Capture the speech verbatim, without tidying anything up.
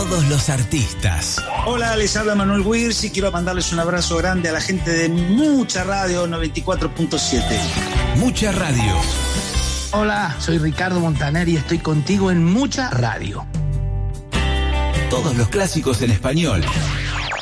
todos los artistas. Hola, les habla Manuel Wirtz y quiero mandarles un abrazo grande a la gente de Mucha Radio noventa y cuatro punto siete. Mucha Radio. Hola, soy Ricardo Montaner y estoy contigo en Mucha Radio. Todos los clásicos en español.